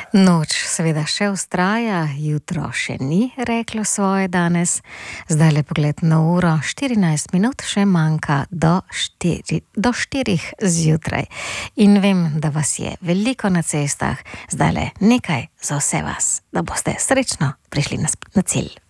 Noč seveda še vztraja, jutro še ni reklo svoje danes. Zdaj le pogled na uro, 14 minut še manjka do 4 zjutraj. In vem, da vas je veliko na cestah, zdaj le nekaj za vse vas, da boste srečno prišli na cilj.